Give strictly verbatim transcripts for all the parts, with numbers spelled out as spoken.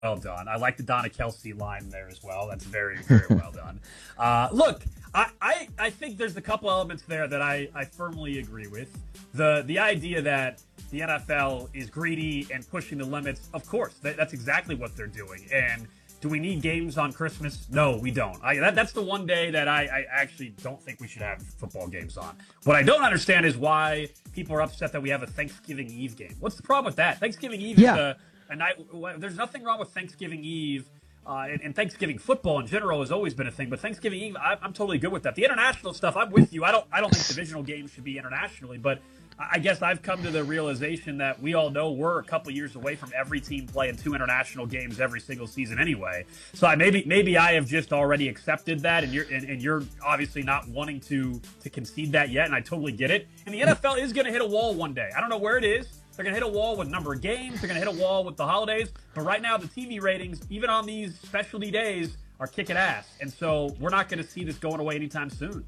Well done. I like the Donna Kelsey line there as well. That's very, very well done. Uh, look, I, I, I think there's a couple elements there that I, I firmly agree with. The the idea that the N F L is greedy and pushing the limits, of course, that, that's exactly what they're doing. And do we need games on Christmas? No, we don't. I, that, that's the one day that I, I actually don't think we should have football games on. What I don't understand is why people are upset that we have a Thanksgiving Eve game. What's the problem with that? Thanksgiving Eve yeah. is a... And I, there's nothing wrong with Thanksgiving Eve, uh, and, and Thanksgiving football in general has always been a thing. But Thanksgiving Eve, I, I'm totally good with that. The international stuff, I'm with you. I don't, I don't think divisional games should be internationally. But I guess I've come to the realization that we all know we're a couple years away from every team playing two international games every single season anyway. So I, maybe, maybe I have just already accepted that, and you're, and, and you're obviously not wanting to to concede that yet. And I totally get it. And the N F L is going to hit a wall one day. I don't know where it is. They're going to hit a wall with number of games. They're going to hit a wall with the holidays. But right now, the T V ratings, even on these specialty days, are kicking ass. And so we're not going to see this going away anytime soon.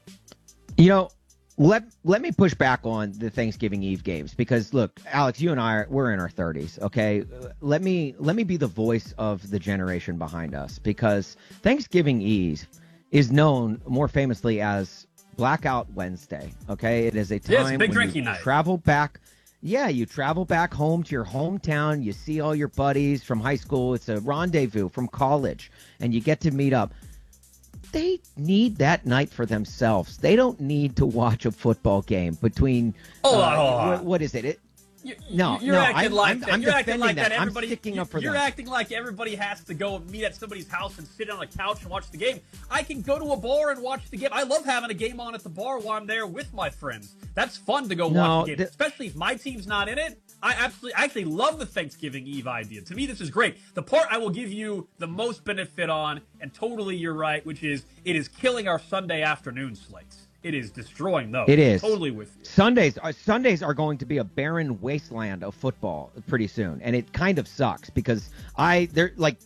You know, let let me push back on the Thanksgiving Eve games because, look, Alex, you and I, are, we're in our thirties, okay? Let me, let me be the voice of the generation behind us because Thanksgiving Eve is known more famously as Blackout Wednesday, okay? It is a time yeah, it's a big when drinking you night. travel back – Yeah, you travel back home to your hometown. You see all your buddies from high school. It's a rendezvous from college, and you get to meet up. They need that night for themselves. They don't need to watch a football game between. Oh, uh, oh. What, what is it? it You, no, you're no, acting I'm, like I'm, that. I'm You're acting like that. that. Everybody, I'm sticking up for you're them. acting like everybody has to go and meet at somebody's house and sit on a couch and watch the game. I can go to a bar and watch the game. I love having a game on at the bar while I'm there with my friends. That's fun to go no, watch the game, th- especially if my team's not in it. I absolutely, I actually love the Thanksgiving Eve idea. To me, this is great. The part I will give you the most benefit on, and totally you're right, which is it is killing our Sunday afternoon slates. It is destroying those. It is. Totally with you. Sundays are, Sundays are going to be a barren wasteland of football pretty soon, and it kind of sucks because I they're like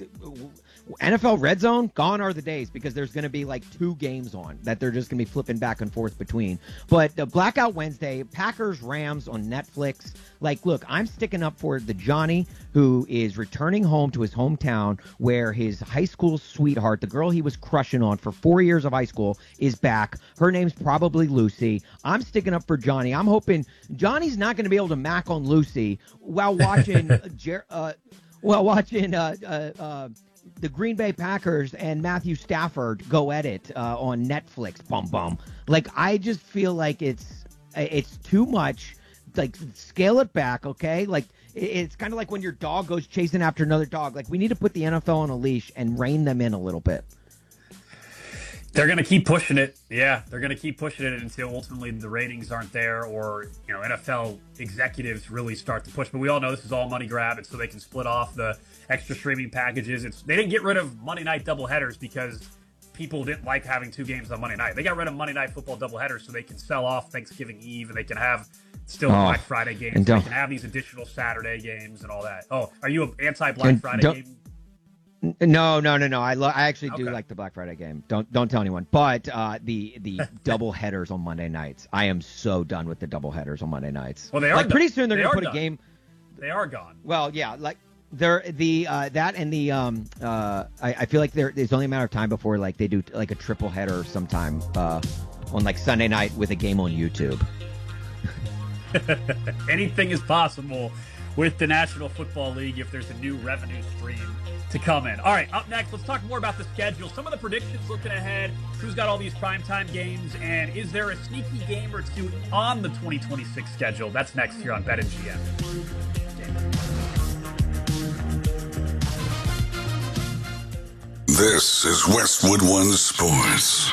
N F L Red Zone, gone are the days because there's going to be like two games on that they're just going to be flipping back and forth between. But the Blackout Wednesday, Packers Rams on Netflix. Like, look, I'm sticking up for the Johnny who is returning home to his hometown where his high school sweetheart, the girl he was crushing on for four years of high school, is back. Her name's probably Lucy. I'm sticking up for Johnny. I'm hoping Johnny's not going to be able to mac on Lucy while watching, Jer- uh, while watching, uh, uh, uh, the Green Bay Packers and Matthew Stafford go at it uh, on Netflix. Bum bum. Like, I just feel like it's it's too much. Like, scale it back, okay? Like, it's kind of like when your dog goes chasing after another dog. Like, we need to put the N F L on a leash and rein them in a little bit. They're going to keep pushing it. Yeah, they're going to keep pushing it until ultimately the ratings aren't there or, you know, N F L executives really start to push. But we all know this is all money grab. It's so they can split off the extra streaming packages. It's They didn't get rid of Monday night doubleheaders because people didn't like having two games on Monday night. They got rid of Monday night football doubleheaders so they can sell off Thanksgiving Eve and they can have still oh, Black Friday games. And they can have these additional Saturday games and all that. Oh, are you an anti-Black Friday game? No, no, no, no. I lo- I actually do okay. like the Black Friday game. Don't don't tell anyone. But uh, the the double headers on Monday nights. I am so done with the double headers on Monday nights. Well, they are like done. pretty soon they're they gonna put done. a game. They are gone. Well, yeah, like they're the uh, that and the um uh I, I feel like there there's only a matter of time before like they do like a triple header sometime uh on like Sunday night with a game on YouTube. Anything is possible with the National Football League if there's a new revenue stream to come in. All right, up next, let's talk more about the schedule. Some of the predictions looking ahead. Who's got all these primetime games? And is there a sneaky game or two on the twenty twenty-six schedule? That's next here on BetMGM. This is Westwood One Sports.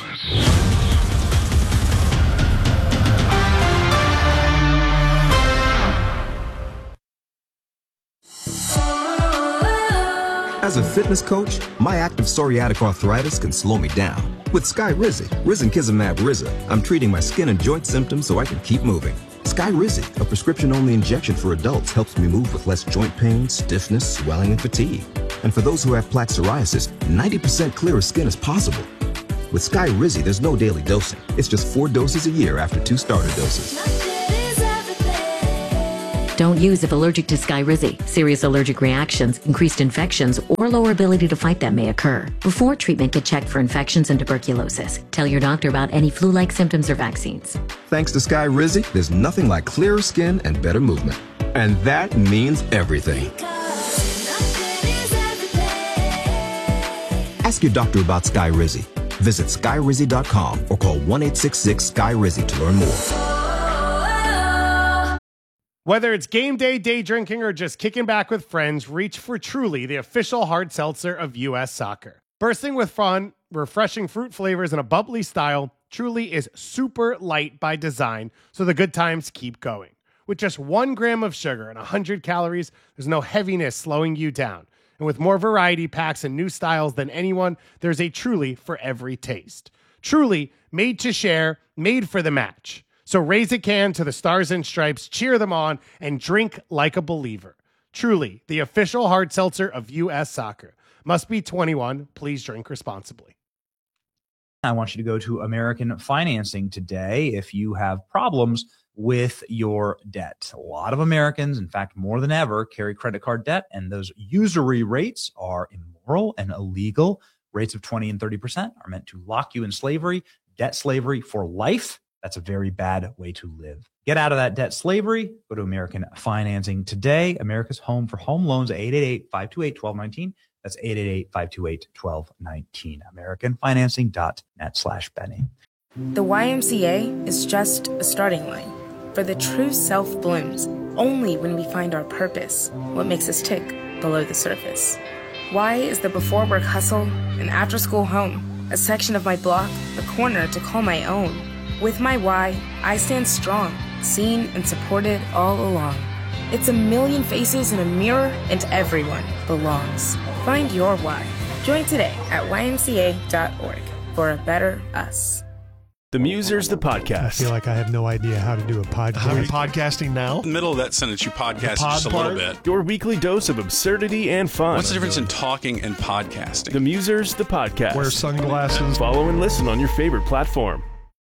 As a fitness coach, my active psoriatic arthritis can slow me down. With Skyrizi, Risankizumab Riza, I'm treating my skin and joint symptoms so I can keep moving. Skyrizi, a prescription-only injection for adults, helps me move with less joint pain, stiffness, swelling, and fatigue. And for those who have plaque psoriasis, ninety percent clearer skin is possible. With Skyrizi, there's no daily dosing. It's just four doses a year after two starter doses. Don't use if allergic to Skyrizi. Serious allergic reactions, increased infections, or lower ability to fight them may occur. Before treatment, get checked for infections and tuberculosis. Tell your doctor about any flu-like symptoms or vaccines. Thanks to Skyrizi, there's nothing like clearer skin and better movement. And that means everything. Ask your doctor about Skyrizi. Visit skyrizi dot com or call one eight six six sky rizi to learn more. Whether it's game day, day drinking, or just kicking back with friends, reach for Truly, the official hard seltzer of U S Soccer. Bursting with fun, refreshing fruit flavors, and a bubbly style, Truly is super light by design, so the good times keep going. With just one gram of sugar and one hundred calories, there's no heaviness slowing you down. And with more variety packs and new styles than anyone, there's a Truly for every taste. Truly, made to share, made for the match. So raise a can to the Stars and Stripes, cheer them on, and drink like a believer. Truly, the official hard seltzer of U S Soccer. Must be twenty-one. Please drink responsibly. I want you to go to American Financing today if you have problems with your debt. A lot of Americans, in fact, more than ever, carry credit card debt, and those usury rates are immoral and illegal. Rates of twenty and thirty percent are meant to lock you in slavery, debt slavery for life. That's a very bad way to live. Get out of that debt slavery. Go to American Financing today. America's home for home loans, eight eight eight, five two eight, one two one nine. That's eight eight eight, five two eight, one two one nine. american financing dot net slash Benny. The Y M C A is just a starting line. For the true self blooms only when we find our purpose, what makes us tick below the surface. Y is the before work hustle, an after school home, a section of my block, a corner to call my own. With my Y, I stand strong, seen and supported all along. It's a million faces in a mirror, and everyone belongs. Find your why. Join today at y m c a dot org for a better us. The Musers, the podcast. I feel like I have no idea how to do a podcast. Are we podcasting now? In the middle of that sentence, you podcast just a little bit. Your weekly dose of absurdity and fun. What's the difference in talking and podcasting? The Musers, the podcast. Wear sunglasses. Follow and listen on your favorite platform.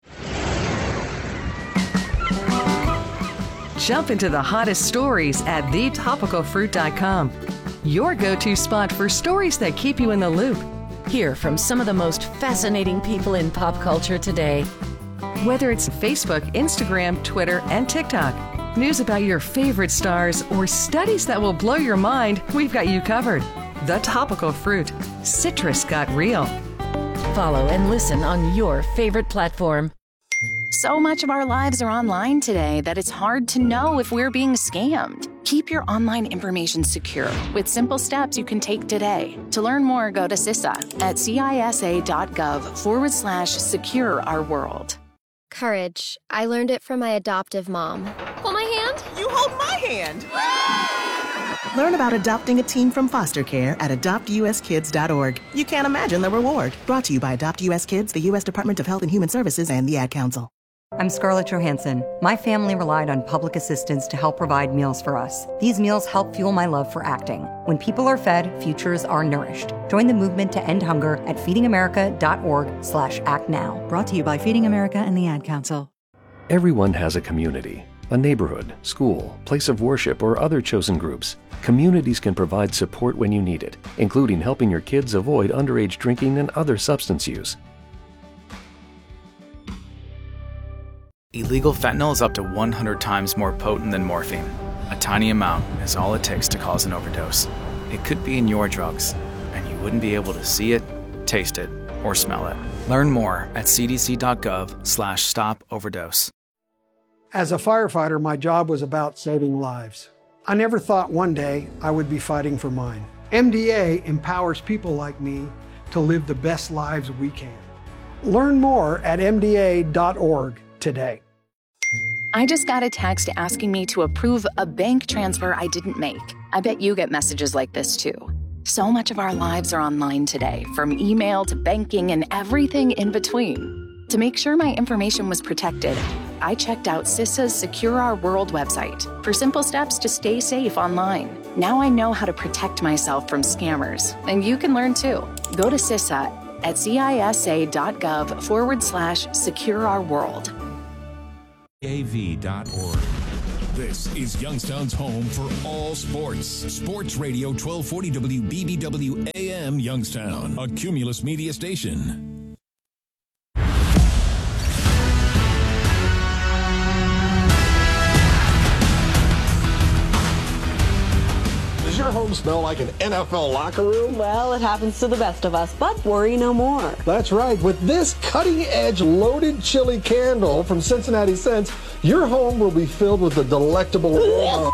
Jump into the hottest stories at the topical fruit dot com. Your go-to spot for stories that keep you in the loop. Hear from some of the most fascinating people in pop culture today. Whether it's Facebook, Instagram, Twitter, and TikTok, news about your favorite stars, or studies that will blow your mind, we've got you covered. The Topical Fruit. Citrus got real. Follow and listen on your favorite platform. So much of our lives are online today that it's hard to know if we're being scammed. Keep your online information secure with simple steps you can take today. To learn more, go to C I S A at cisa.gov forward slash secure our world. Courage. I learned it from my adoptive mom. Hold my hand. You hold my hand. Learn about adopting a teen from foster care at adopt u s kids dot org. You can't imagine the reward. Brought to you by Adopt U S Kids, the U S Department of Health and Human Services, and the Ad Council. I'm Scarlett Johansson. My family relied on public assistance to help provide meals for us. These meals help fuel my love for acting. When people are fed, futures are nourished. Join the movement to end hunger at feeding america dot org slash act now. Brought to you by Feeding America and the Ad Council. Everyone has a community, a neighborhood, school, place of worship, or other chosen groups. Communities can provide support when you need it, including helping your kids avoid underage drinking and other substance use. Illegal fentanyl is up to one hundred times more potent than morphine. A tiny amount is all it takes to cause an overdose. It could be in your drugs, and you wouldn't be able to see it, taste it, or smell it. Learn more at c d c dot gov slash stop overdose. As a firefighter, my job was about saving lives. I never thought one day I would be fighting for mine. M D A empowers people like me to live the best lives we can. Learn more at m d a dot org today. I just got a text asking me to approve a bank transfer I didn't make. I bet you get messages like this too. So much of our lives are online today, from email to banking and everything in between. To make sure my information was protected, I checked out C I S A's Secure Our World website for simple steps to stay safe online. Now I know how to protect myself from scammers, and you can learn too. Go to C I S A at cisa.gov forward slash secure our world. A V dot org. This is Youngstown's home for all sports. Sports Radio twelve forty W B B W A M Youngstown, a Cumulus media station. Does your home smell like an N F L locker room? Well, it happens to the best of us, but worry no more. That's right. With this cutting-edge loaded chili candle from Cincinnati Scents, your home will be filled with the delectable aroma.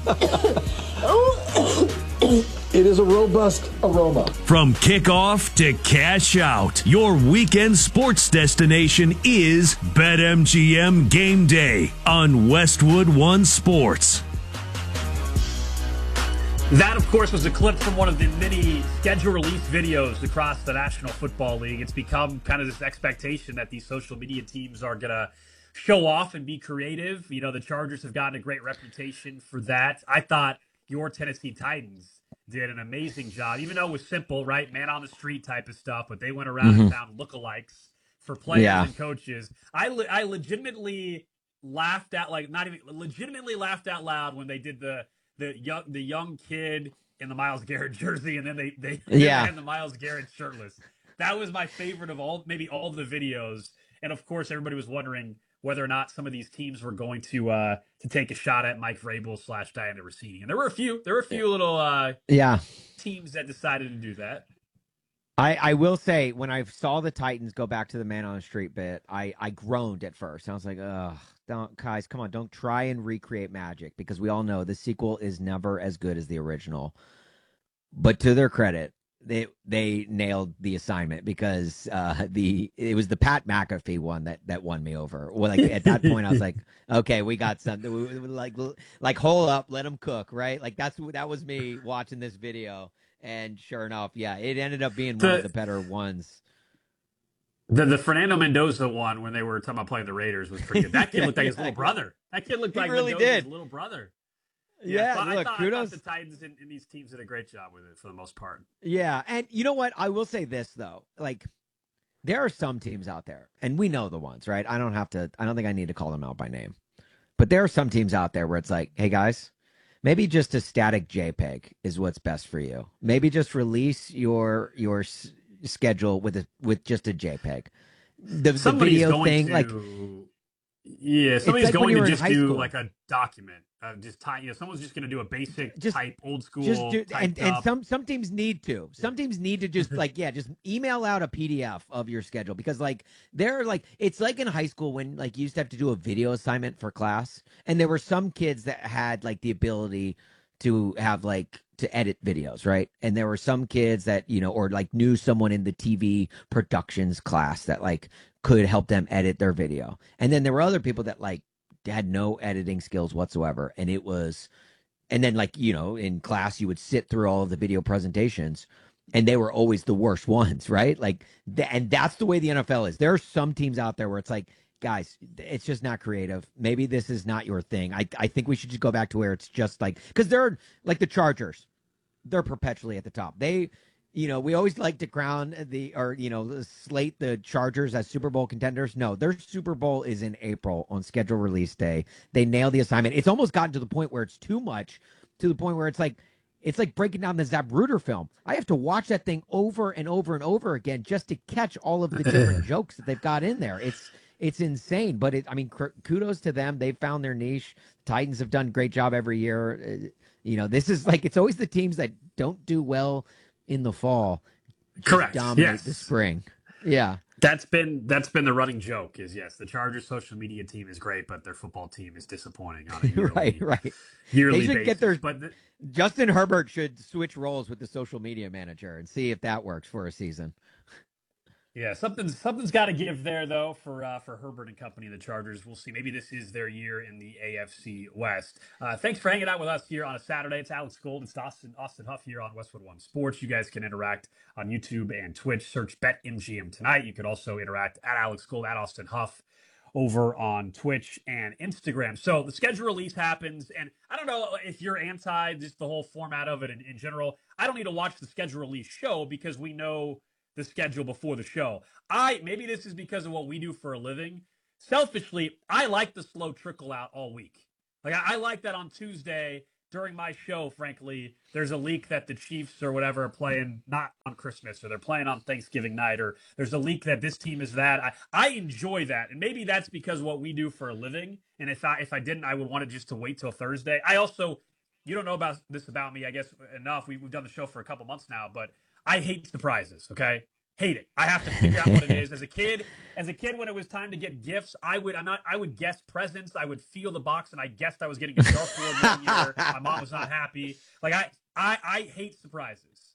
It is a robust aroma. From kickoff to cash out, your weekend sports destination is BetMGM Game Day on Westwood One Sports. That, of course, was a clip from one of the many schedule release videos across the National Football League. It's become kind of this expectation that these social media teams are going to show off and be creative. You know, the Chargers have gotten a great reputation for that. I thought your Tennessee Titans did an amazing job, even though it was simple, right? Man on the street type of stuff, but they went around mm-hmm. and found lookalikes for players yeah. and coaches. I, le- I legitimately laughed out, like not even legitimately laughed out loud when they did the the young the young kid in the Myles Garrett jersey, and then they they, they yeah. ran the Myles Garrett shirtless. That was my favorite of all, maybe all of the videos. And of course, everybody was wondering whether or not some of these teams were going to uh, to take a shot at Mike Vrabel slash Diana Rossini. And there were a few, there were a few little uh, yeah teams that decided to do that. I, I will say, when I saw the Titans go back to the man on the street bit, I, I groaned at first. I was like, ugh, don't, guys, come on, don't try and recreate magic, because we all know the sequel is never as good as the original. But to their credit, they they nailed the assignment, because uh, the it was the Pat McAfee one that, that won me over. Well, like at that point, I was like, okay, we got something. We, we, like like hold up, let them cook, right? Like that's that was me watching this video. And sure enough, yeah, it ended up being the, one of the better ones. The the Fernando Mendoza one, when they were talking about playing the Raiders, was pretty good. That kid looked like his little brother. That kid looked he like really Mendoza's did. little brother. Yeah, Yeah, so look, I thought, kudos. I thought the Titans and, and these teams did a great job with it for the most part. Yeah, and you know what? I will say this, though. Like, there are some teams out there, and we know the ones, right? I don't have to, I don't think I need to call them out by name. But there are some teams out there where it's like, hey, guys, maybe just a static JPEG is what's best for you. Maybe just release your your s- schedule with a with just a JPEG. The, the video thing, to, like yeah, somebody's like going to just do school. like a document, uh, just type. You know, someone's just going to do a basic just, type, old school. Just do, and, and up. some some teams need to. Some teams need to just like yeah, just email out a P D F of your schedule, because like they're like it's like in high school when like you used to have to do a video assignment for class, and there were some kids that had like the ability to have like to edit videos, right? And there were some kids that, you know, or like knew someone in the T V productions class that like could help them edit their video. And then there were other people that like had no editing skills whatsoever. And it was, and then like, you know, in class, you would sit through all of the video presentations and they were always the worst ones, right? Like, th- and that's the way the N F L is. There are some teams out there where it's like, guys, it's just not creative. Maybe this is not your thing. I, I think we should just go back to where it's just like, because they're like the Chargers. They're perpetually at the top. They, you know, we always like to crown the, or, you know, slate the Chargers as Super Bowl contenders. No, their Super Bowl is in April on schedule release day. They nail the assignment. It's almost gotten to the point where it's too much, to the point where it's like, it's like breaking down the Zapruder film. I have to watch that thing over and over and over again just to catch all of the different jokes that they've got in there. It's, It's insane, but it, I mean, kudos to them. They've found their niche. Titans have done a great job every year. You know, this is like, it's always the teams that don't do well in the fall. Correct. Dominate yes. the spring. Yeah. That's been that's been the running joke is, yes, the Chargers social media team is great, but their football team is disappointing on a yearly, right, right. yearly they should basis. Get their, but the, Justin Herbert should switch roles with the social media manager and see if that works for a season. Yeah, something's something's got to give there though for uh, for Herbert and company, the Chargers. We'll see. Maybe this is their year in the A F C West. Uh, thanks for hanging out with us here on a Saturday. It's Alex Gold and Austin Austin Huff here on Westwood One Sports. You guys can interact on YouTube and Twitch. Search BetMGM tonight. You could also interact at Alex Gold, at Austin Huff over on Twitch and Instagram. So the schedule release happens, and I don't know if you're anti just the whole format of it in, in general. I don't need to watch the schedule release show because we know the schedule before the show. I maybe this is because of what we do for a living. Selfishly, I like the slow trickle out all week. Like I, I like that on Tuesday during my show, frankly, there's a leak that the Chiefs or whatever are playing not on Christmas or they're playing on Thanksgiving night, or there's a leak that this team is that. I, I enjoy that. And maybe that's because what we do for a living. And if I if I didn't, I would want it just to wait till Thursday. I also, you don't know about this about me, I guess, enough. We, we've done the show for a couple months now, but I hate surprises, okay? Hate it. I have to figure out what it is. As a kid, as a kid, when it was time to get gifts, I would I'm not I would guess presents. I would feel the box, and I guessed I was getting a Garfield one year. My mom was not happy. Like I, I I hate surprises.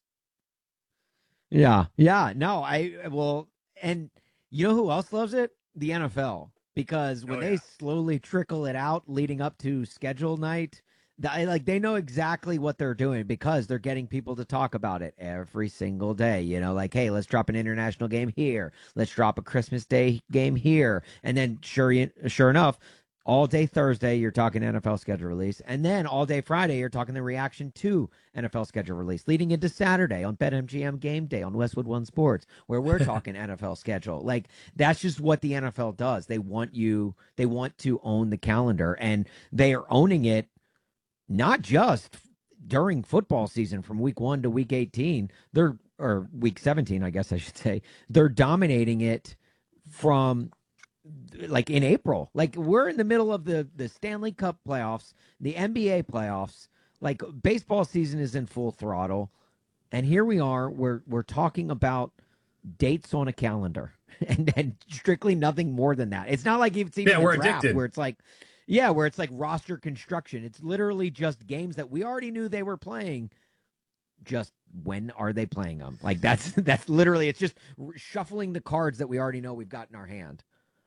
Yeah, yeah. No, I well, and you know who else loves it? The N F L, because when oh, yeah. they slowly trickle it out leading up to schedule night. I, like they know exactly what they're doing because they're getting people to talk about it every single day. You know, like, hey, let's drop an international game here. Let's drop a Christmas Day game here. And then sure, sure enough, all day Thursday, you're talking N F L schedule release. And then all day Friday, you're talking the reaction to N F L schedule release, leading into Saturday on BetMGM Game Day on Westwood One Sports, where we're talking N F L schedule. Like, that's just what the N F L does. They want you, they want to own the calendar, and they are owning it. Not just during football season from week one to week eighteen, they're or week seventeen, I guess I should say. They're dominating it from like in April. Like we're in the middle of the, the Stanley Cup playoffs, the N B A playoffs. Like baseball season is in full throttle, and here we are. We're we're talking about dates on a calendar, and and strictly nothing more than that. It's not like it's even yeah, a we're draft addicted. Where it's like. Yeah, where it's like roster construction. It's literally just games that we already knew they were playing. Just when are they playing them? Like that's that's literally it's just shuffling the cards that we already know we've got in our hand.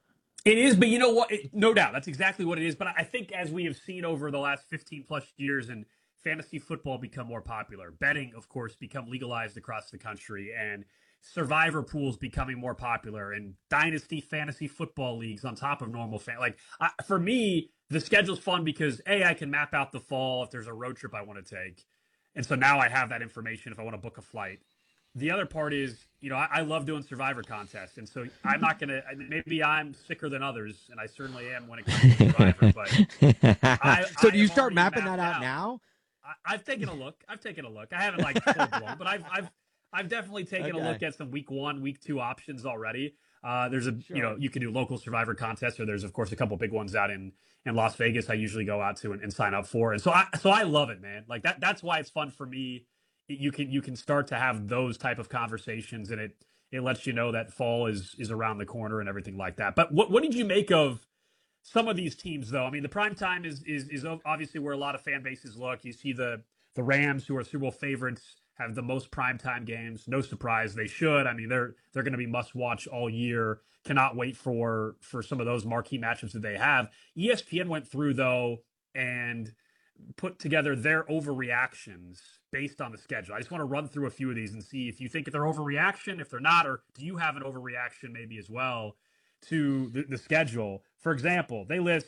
It is, but you know what? It, no doubt, that's exactly what it is. But I think as we have seen over the last fifteen plus years, and fantasy football become more popular, betting, of course, become legalized across the country, and survivor pools becoming more popular, and dynasty fantasy football leagues on top of normal fan. Like I, for me, the schedule's fun because A, I can map out the fall if there's a road trip I want to take. And so now I have that information if I want to book a flight. The other part is, you know, I, I love doing survivor contests. And so I'm not going to, maybe I'm sicker than others, and I certainly am when it comes to survivor. But I, so I do you start mapping that out, out now? I, I've taken a look. I've taken a look. I haven't like full blown, but I've, I've, I've definitely taken okay. a look at some week one, week two options already. Uh, there's a, sure. you know, you can do local survivor contests, or there's of course a couple big ones out in, in Las Vegas. I usually go out to and, and sign up for. And so I, so I love it, man. Like that, that's why it's fun for me. You can, you can start to have those type of conversations, and it, it lets you know that fall is, is around the corner and everything like that. But what, what did you make of some of these teams though? I mean, the prime time is, is, is obviously where a lot of fan bases look. You see the, the Rams, who are Super Bowl favorites, have the most primetime games. No surprise, they should. I mean, they're they're going to be must-watch all year. Cannot wait for for some of those marquee matchups that they have. E S P N went through, though, and put together their overreactions based on the schedule. I just want to run through a few of these and see if you think they're overreaction, if they're not, or do you have an overreaction maybe as well to the, the schedule. For example, they list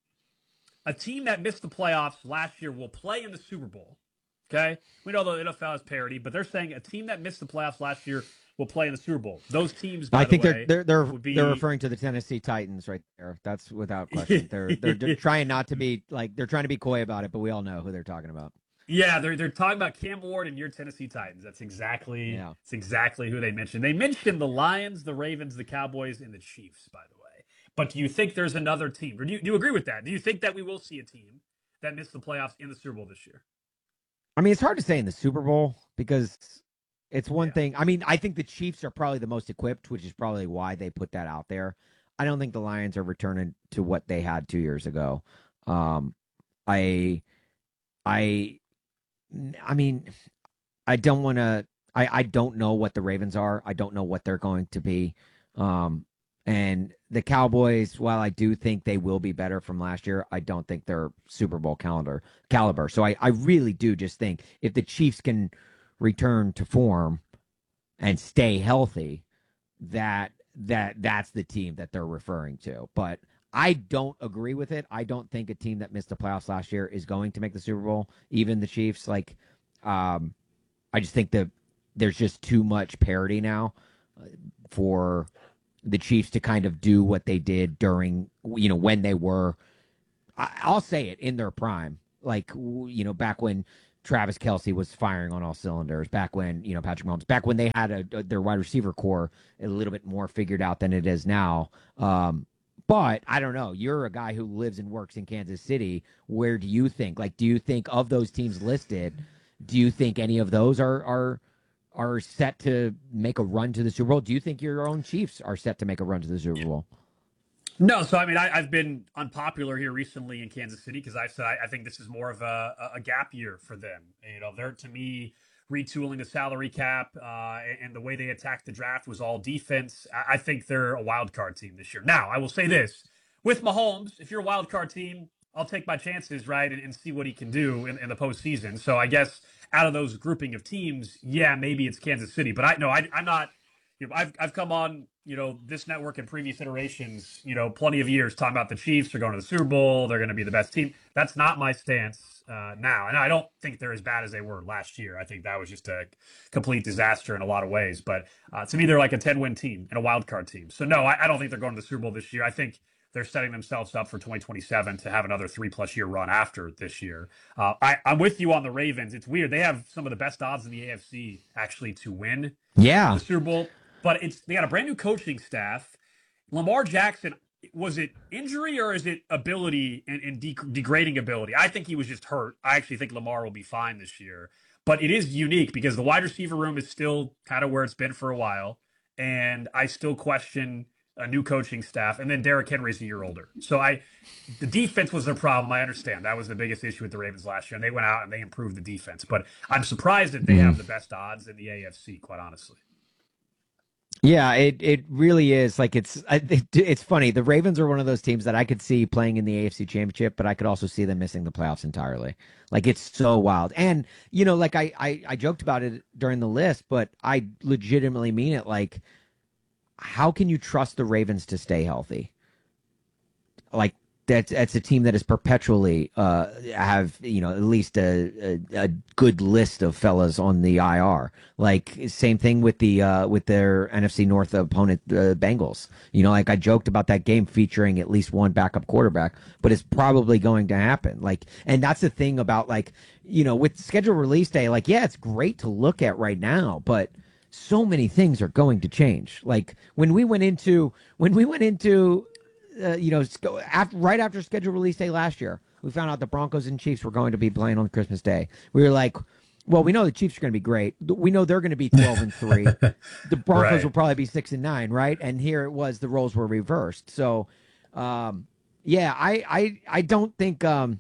a team that missed the playoffs last year will play in the Super Bowl. Okay, we know the N F L is parity, but they're saying a team that missed the playoffs last year will play in the Super Bowl. Those teams, by I think the way, they're they're they're, be... they're referring to the Tennessee Titans right there. That's without question. They're, they're they're trying not to be like they're trying to be coy about it, but we all know who they're talking about. Yeah, they're they're talking about Cam Ward and your Tennessee Titans. That's exactly yeah. That's exactly who they mentioned. They mentioned the Lions, the Ravens, the Cowboys, and the Chiefs, by the way. But do you think there's another team? Or do you, do you agree with that? Do you think that we will see a team that missed the playoffs in the Super Bowl this year? I mean, it's hard to say in the Super Bowl because it's one yeah. thing. I mean, I think the Chiefs are probably the most equipped, which is probably why they put that out there. I don't think the Lions are returning to what they had two years ago. Um, I, I, I mean, I don't want to. I, I don't know what the Ravens are. I don't know what they're going to be. Um, and the Cowboys, while I do think they will be better from last year, I don't think they're Super Bowl calendar caliber. So I, I really do just think if the Chiefs can return to form and stay healthy, that that that's the team that they're referring to. But I don't agree with it. I don't think a team that missed the playoffs last year is going to make the Super Bowl, even the Chiefs. Like, um, I just think that there's just too much parity now for the Chiefs to kind of do what they did during, you know, when they were I, I'll say it, in their prime, like, you know, back when Travis Kelce was firing on all cylinders, back when, you know, Patrick Mahomes, back when they had a, a, their wide receiver core a little bit more figured out than it is now. Um, but I don't know. You're a guy who lives and works in Kansas City. Where do you think, like, do you think of those teams listed, do you think any of those are, are, are set to make a run to the Super Bowl? Do you think your own Chiefs are set to make a run to the Super Bowl? No, so I mean, I, I've been unpopular here recently in Kansas City because I said I, I think this is more of a, a gap year for them. You know, they're, to me, retooling the salary cap uh, and, and the way they attacked the draft was all defense. I, I think they're a wild card team this year. Now, I will say this: with Mahomes, if you're a wild card team, I'll take my chances, right, and, and see what he can do in, in the postseason. So I guess out of those grouping of teams, yeah, maybe it's Kansas City, but I no, I, I'm not. You know, I've I've come on, you know, this network in previous iterations, you know, plenty of years talking about the Chiefs are going to the Super Bowl. They're going to be the best team. That's not my stance uh, now. And I don't think they're as bad as they were last year. I think that was just a complete disaster in a lot of ways. But uh, to me, they're like a ten-win team and a wild card team. So, no, I, I don't think they're going to the Super Bowl this year. I think they're setting themselves up for twenty twenty-seven to have another three-plus year run after this year. Uh, I, I'm with you on the Ravens. It's weird. They have some of the best odds in the A F C, actually, to win yeah. the Super Bowl. But it's they got a brand new coaching staff. Lamar Jackson, was it injury or is it ability and, and de- degrading ability? I think he was just hurt. I actually think Lamar will be fine this year. But it is unique because the wide receiver room is still kind of where it's been for a while. And I still question a new coaching staff. And then Derrick Henry's a year older. So I, the defense was their problem. I understand. That was the biggest issue with the Ravens last year. And they went out and they improved the defense. But I'm surprised that they have the best odds in the A F C, quite honestly. Yeah, it, it really is. Like, it's it, it's funny. The Ravens are one of those teams that I could see playing in the A F C Championship, but I could also see them missing the playoffs entirely. Like, it's so wild. And, you know, like I, I, I joked about it during the list, but I legitimately mean it. Like, how can you trust the Ravens to stay healthy? Like, that's that's a team that is perpetually uh, have, you know, at least a, a, a good list of fellas on the I R. Like, same thing with the uh, with their N F C North opponent, the uh, Bengals. You know, like I joked about that game featuring at least one backup quarterback, but it's probably going to happen. Like, and that's the thing about, like, you know, with schedule release day. Like, yeah, it's great to look at right now, but so many things are going to change. Like when we went into when we went into Uh, you know, after, right after schedule release day last year, we found out the Broncos and Chiefs were going to be playing on Christmas Day. We were like, well, we know the Chiefs are going to be great. We know they're going to be twelve and three. The Broncos right. will probably be six and nine, right? And here it was, the roles were reversed. So, um, yeah, I, I, I don't think, um,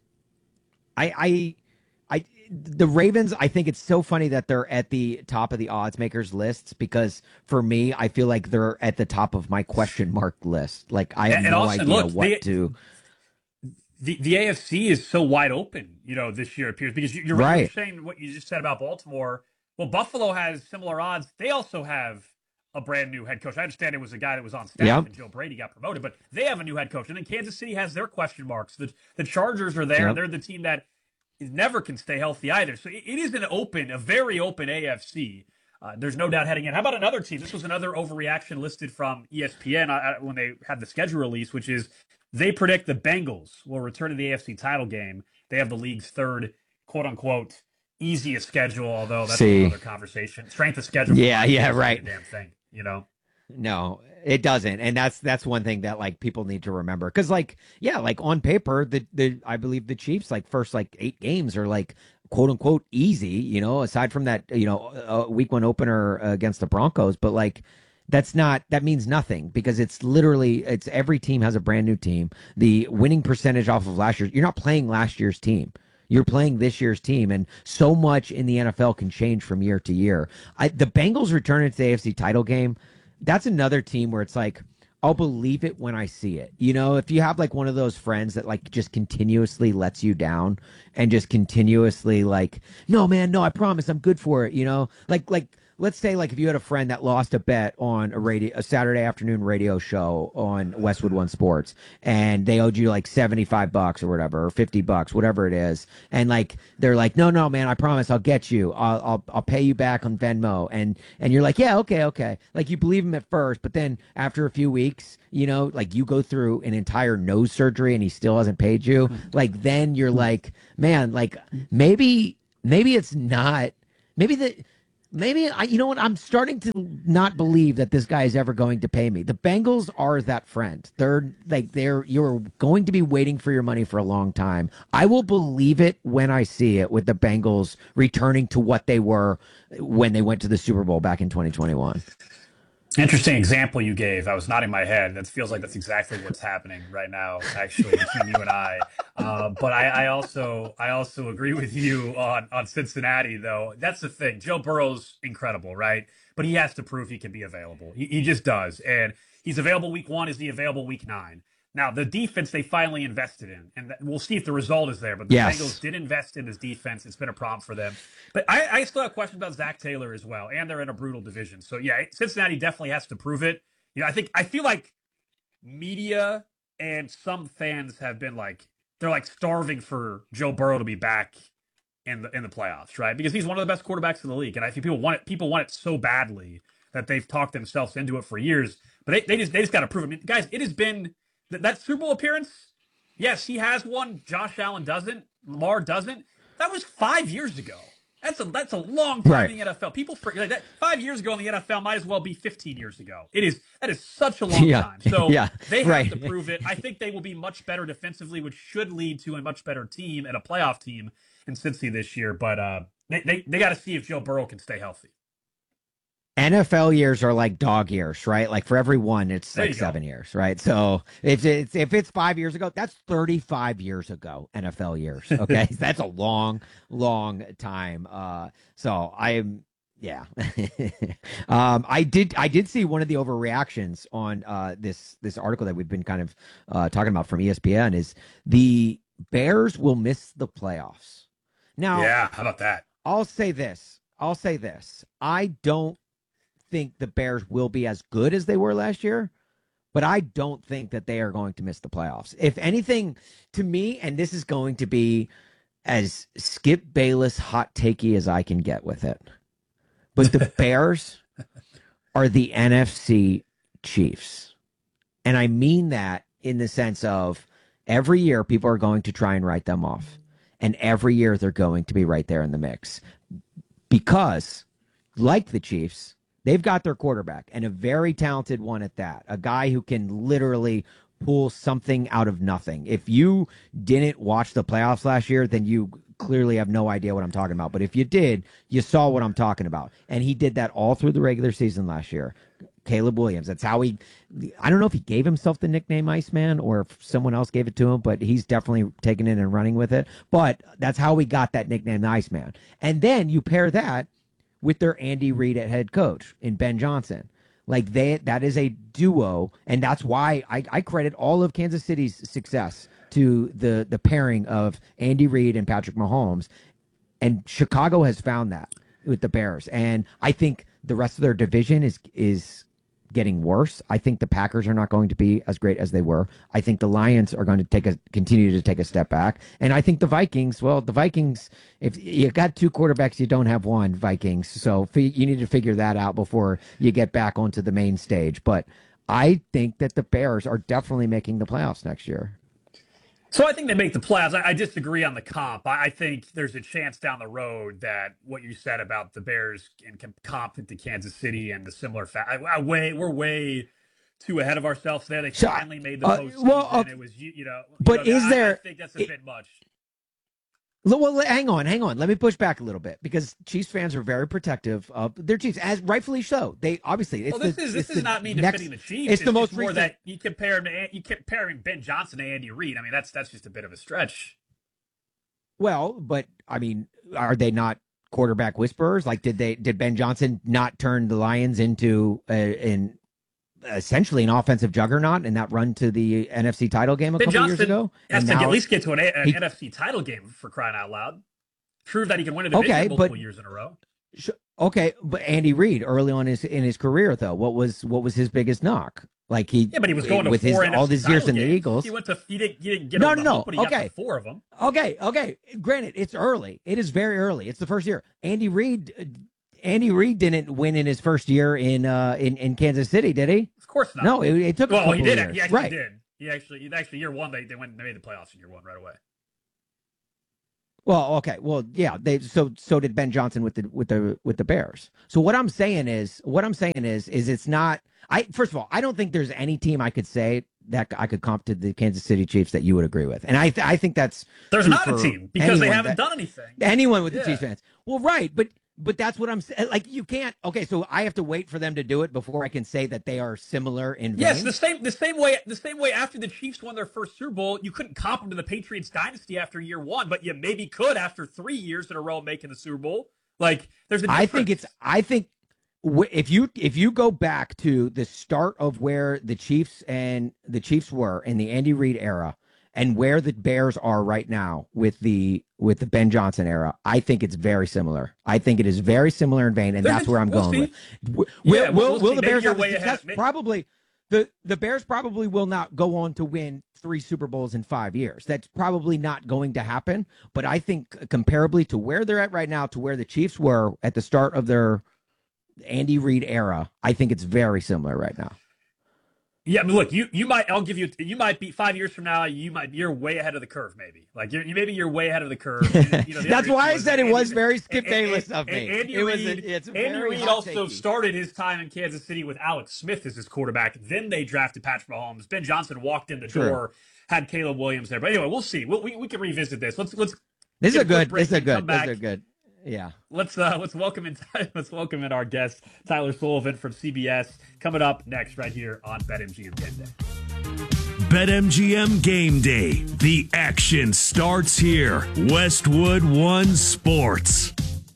I, I, I, the Ravens, I think it's so funny that they're at the top of the odds makers lists, because for me, I feel like they're at the top of my question mark list. Like, I have and, and no also, idea look, what the, to. The the A F C is so wide open, you know, this year, it appears, because you're right. You're saying what you just said about Baltimore. Well, Buffalo has similar odds. They also have a brand new head coach. I understand it was a guy that was on staff yep. and Joe Brady got promoted, but they have a new head coach. And then Kansas City has their question marks. The, the Chargers are there. Yep. They're the team that never can stay healthy either. So it, it is an open, a very open A F C. Uh, there's no doubt heading in. How about another team? This was another overreaction listed from E S P N uh, when they had the schedule release, which is they predict the Bengals will return to the A F C title game. They have the league's third, quote-unquote, easiest schedule, although that's See. another conversation. Strength of schedule. Yeah, yeah, right. Damn thing, you know? No, it doesn't, and that's that's one thing that like people need to remember, because like yeah, like on paper, the the I believe the Chiefs like first like eight games are like quote unquote easy, you know, aside from that you know uh, week one opener against the Broncos, but like that's not that means nothing, because it's literally it's every team has a brand new team. The winning percentage off of last year, you're not playing last year's team. You're playing this year's team, and so much in the N F L can change from year to year. I, the Bengals returning to the A F C title game. That's another team where it's like, I'll believe it when I see it. You know, if you have like one of those friends that like just continuously lets you down and just continuously like, no, man, no, I promise I'm good for it. You know, like, like let's say like if you had a friend that lost a bet on a radio, a Saturday afternoon radio show on Westwood One Sports, and they owed you like seventy-five bucks or whatever, or fifty bucks, whatever it is. And like, they're like, no, no, man, I promise I'll get you. I'll, I'll, I'll pay you back on Venmo. And, and you're like, yeah, okay, okay. Like you believe him at first, but then after a few weeks, you know, like you go through an entire nose surgery and he still hasn't paid you. Like, then you're like, man, like maybe, maybe it's not, maybe the, Maybe, I, you know what, I'm starting to not believe that this guy is ever going to pay me. The Bengals are that friend. They're like, they're, you're going to be waiting for your money for a long time. I will believe it when I see it with the Bengals returning to what they were when they went to the Super Bowl back in twenty twenty-one. Interesting example you gave. I was nodding my head. That feels like that's exactly what's happening right now, actually, between you and I. Uh, but I, I also, I also agree with you on on Cincinnati, though. That's the thing. Joe Burrow's incredible, right? But he has to prove he can be available. He, he just does, and he's available week one. Is he available week nine? Now, the defense they finally invested in, and we'll see if the result is there, but the Yes. Bengals did invest in his defense. It's been a problem for them. But I, I still have questions about Zach Taylor as well, and they're in a brutal division. So, yeah, Cincinnati definitely has to prove it. You know, I think I feel like media and some fans have been like, they're like starving for Joe Burrow to be back in the in the playoffs, right? Because he's one of the best quarterbacks in the league, and I think people want it. People want it so badly that they've talked themselves into it for years. But they, they just they just got to prove it. I mean, guys, it has been that Super Bowl appearance, yes, he has one. Josh Allen doesn't. Lamar doesn't. That was five years ago. That's a that's a long time Right. in the N F L. People forget that five years ago in the N F L might as well be fifteen years ago. It is that is such a long Yeah. time. So Yeah. they have Right. to prove it. I think they will be much better defensively, which should lead to a much better team and a playoff team in Cincy this year. But uh, they they, they got to see if Joe Burrow can stay healthy. N F L years are like dog years, right? Like for every one, it's There like you go. seven years, right? So if it's if it's five years ago, that's thirty-five years ago. N F L years, okay? That's a long, long time. Uh, so I'm, yeah. um, I did I did see one of the overreactions on uh this this article that we've been kind of uh talking about from E S P N is the Bears will miss the playoffs. Now, Yeah, how about that? I'll say this. I'll say this. I don't think the Bears will be as good as they were last year, but I don't think that they are going to miss the playoffs. If anything, to me, and this is going to be as Skip Bayless hot takey as I can get with it, but the Bears are the N F C Chiefs. And I mean that in the sense of every year people are going to try and write them off. And every year they're going to be right there in the mix. Because, like the Chiefs, they've got their quarterback, and a very talented one at that. A guy who can literally pull something out of nothing. If you didn't watch the playoffs last year, then you clearly have no idea what I'm talking about. But if you did, you saw what I'm talking about. And he did that all through the regular season last year. Caleb Williams. That's how he, I don't know if he gave himself the nickname Iceman or if someone else gave it to him, but he's definitely taken it and running with it. But that's how we got that nickname, the Iceman. And then you pair that with their Andy Reid at head coach in Ben Johnson. Like they, that is a duo. And that's why I, I credit all of Kansas City's success to the, the pairing of Andy Reid and Patrick Mahomes. And Chicago has found that with the Bears. And I think the rest of their division is, is, getting worse. I think the Packers are not going to be as great as they were. I think the Lions are going to take a continue to take a step back. And I think the Vikings, well, the Vikings, if you got two quarterbacks, you don't have one, Vikings. So you need to figure that out before you get back onto the main stage. But I think that the Bears are definitely making the playoffs next year. So I think they make the playoffs. I, I disagree on the comp. I, I think there's a chance down the road that what you said about the Bears and comp to Kansas City and the similar fact. I, I way we're way too ahead of ourselves there. They So, finally made the uh, postseason. well, uh, it was you, you know. you but know, is I, there- I think that's a bit much. Well, hang on, hang on. Let me push back a little bit because Chiefs fans are very protective of their Chiefs, as rightfully so. They obviously. It's Well, this the, is this it's is the not me next- defending the Chiefs. It's the most more recent. that you compare him to you comparing Ben Johnson to Andy Reid. I mean, that's that's just a bit of a stretch. Well, but I mean, are they not quarterback whisperers? Like, did they did Ben Johnson not turn the Lions into a, an essentially an offensive juggernaut in that run to the N F C title game a Ben couple Johnson years ago? has And to now- at least get to an, an he- N F C title game for crying out loud. Prove that he can win a division Okay, multiple but- years in a row. Sh- Okay, but Andy Reid early on in his, in his career, though, what was what was his biggest knock? Like he, yeah, but he was going to with four his, all these years in the games. Eagles. He went to he didn't, he didn't get no, over no, the no. hump, but he Okay, got to four of them. Okay, okay. Granted, it's early. It is very early. It's the first year. Andy Reid, Andy Reid didn't win in his first year in uh in, in Kansas City, did he? Of course not. No, it, it took. A well, couple he did. Of years. He actually right. did. He actually, actually, year one they they went they made the playoffs in year one right away. Well, okay. Well, yeah. They so so did Ben Johnson with the with the with the Bears. So what I'm saying is, what I'm saying is, is it's not. I first of all, I don't think there's any team I could say that I could comp to the Kansas City Chiefs that you would agree with, and I th- I think that's there's not a team because they haven't that, done anything. Anyone with yeah. the Chiefs fans, well, right, but but that's what I'm saying. Like you can't. Okay, so I have to wait for them to do it before I can say that they are similar in. Yes, vein? the same the same way the same way after the Chiefs won their first Super Bowl, you couldn't comp them to the Patriots dynasty after year one, but you maybe could after three years in a row making the Super Bowl. Like there's a difference. I think it's. I think. If you if you go back to the start of where the Chiefs and the Chiefs were in the Andy Reid era and where the Bears are right now with the with the Ben Johnson era, I think it's very similar. I think it is very similar in vein, and There's that's where I'm we'll going see. with. Will, yeah, will, we'll will the Bears have way success? ahead. Probably. The the Bears probably will not go on to win three Super Bowls in five years. That's probably not going to happen. But I think comparably to where they're at right now, to where the Chiefs were at the start of their Andy Reid era, I think it's very similar right now. Yeah, but look, you you might I'll give you you might be five years from now. You might you're way ahead of the curve. Maybe like you're maybe you're way ahead of the curve. You know, the That's why I was, said it Andy, was very Skip and, Bayless and, of me. And Andy it was Reid, a, it's Andy Reid also started his time in Kansas City with Alex Smith as his quarterback. Then they drafted Patrick Mahomes. Ben Johnson walked in the True. door, had Caleb Williams there. But anyway, we'll see. We'll, we we can revisit this. Let's let's. This is a good. This is a good. This is a good. Yeah. Let's uh let's welcome in let's welcome in our guest Tyler Sullivan from C B S coming up next right here on BetMGM Game Day. BetMGM Game Day. The action starts here. Westwood One Sports.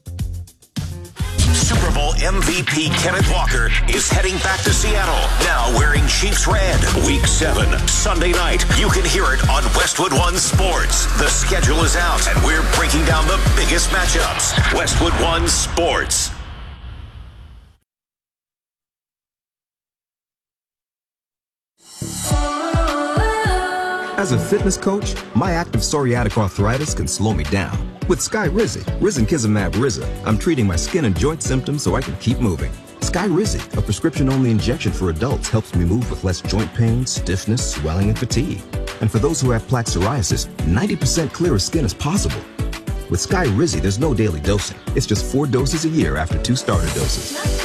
Super Bowl M V P Kenneth Walker is heading back to Seattle, now wearing Chiefs red. Week seven, Sunday night. You can hear it on Westwood One Sports. The schedule is out, and we're breaking down the biggest matchups. Westwood One Sports. As a fitness coach, my active psoriatic arthritis can slow me down. With Skyrizi, risankizumab Riza, I'm treating my skin and joint symptoms so I can keep moving. Skyrizi, a prescription-only injection for adults, helps me move with less joint pain, stiffness, swelling, and fatigue. And for those who have plaque psoriasis, ninety percent clearer skin is possible. With Skyrizi, there's no daily dosing. It's just four doses a year after two starter doses.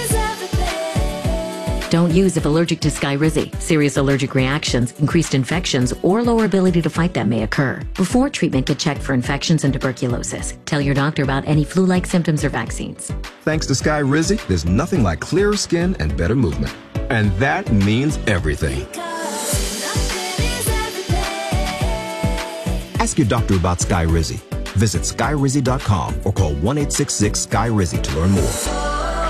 Don't use if allergic to Skyrizi. Serious allergic reactions, increased infections, or lower ability to fight them may occur. Before treatment, get checked for infections and tuberculosis. Tell your doctor about any flu-like symptoms or vaccines. Thanks to Skyrizi, there's nothing like clearer skin and better movement. And that means everything. Ask your doctor about Skyrizi. Visit Skyrizi dot com or call one eight six six Skyrizi to learn more.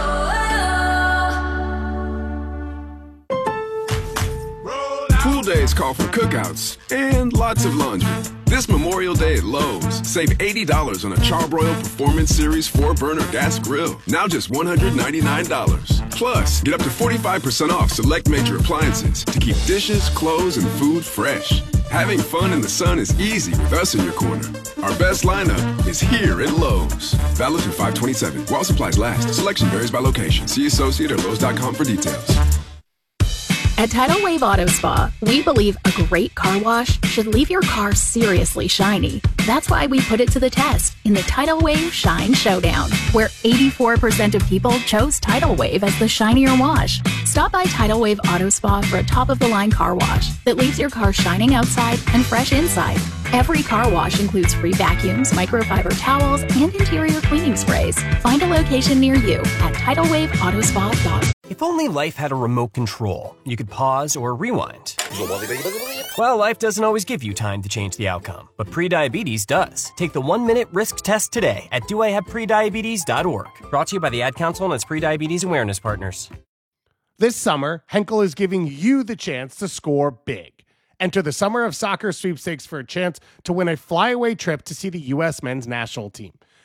Pool days call for cookouts and lots of laundry. This Memorial Day at Lowe's, save eighty dollars on a Charbroil Performance Series four burner gas grill. Now just one hundred ninety-nine dollars. Plus, get up to forty-five percent off select major appliances to keep dishes, clothes, and food fresh. Having fun in the sun is easy with us in your corner. Our best lineup is here at Lowe's. Valid through five twenty-seven. While supplies last. Selection varies by location. See associate or Lowe's dot com for details. At Tidal Wave Auto Spa, we believe a great car wash should leave your car seriously shiny. That's why we put it to the test in the Tidal Wave Shine Showdown, where eighty-four percent of people chose Tidal Wave as the shinier wash. Stop by Tidal Wave Auto Spa for a top-of-the-line car wash that leaves your car shining outside and fresh inside. Every car wash includes free vacuums, microfiber towels, and interior cleaning sprays. Find a location near you at tidal wave auto spa dot com. If only life had a remote control, you could pause or rewind. Well, life doesn't always give you time to change the outcome, but prediabetes does. Take the one-minute risk test today at do I have prediabetes dot org. Brought to you by the Ad Council and its prediabetes awareness partners. This summer, Henkel is giving you the chance to score big. Enter the Summer of Soccer sweepstakes for a chance to win a flyaway trip to see the U S men's national team.